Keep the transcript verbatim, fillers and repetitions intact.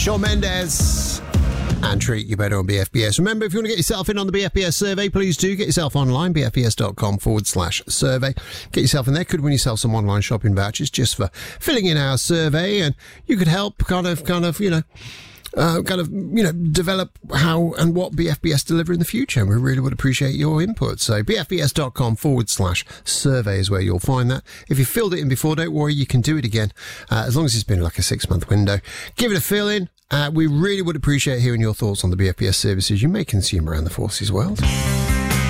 Shawn Mendes and Treat You Better on B F B S. Remember, if you want to get yourself in on the B F B S survey, please do get yourself online, bfbs.com forward slash survey. Get yourself in there. Could win yourself some online shopping vouchers just for filling in our survey, and you could help kind of, kind of, you know, Uh, kind of, you know, develop how and what B F B S deliver in the future. And we really would appreciate your input. So bfbs.com forward slash survey is where you'll find that. If you filled it in before, don't worry, you can do it again, uh, as long as it's been like a six-month window. Give it a fill in. Uh, we really would appreciate hearing your thoughts on the B F B S services you may consume around the Forces world.